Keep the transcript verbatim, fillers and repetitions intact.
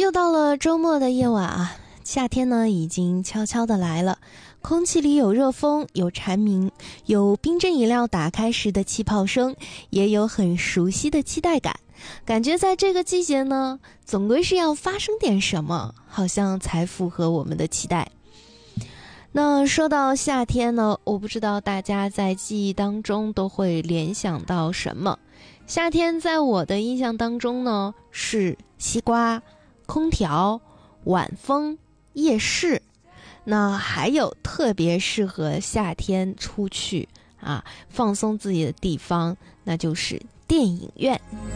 又到了周末的夜晚啊，夏天呢已经悄悄的来了，空气里有热风，有蝉鸣，有冰镇饮料打开时的气泡声，也有很熟悉的期待感。感觉在这个季节呢，总归是要发生点什么，好像才符合我们的期待。那说到夏天呢，我不知道大家在记忆当中都会联想到什么。夏天在我的印象当中呢，是西瓜、空调、晚风、夜市，那还有特别适合夏天出去啊放松自己的地方，那就是电影院。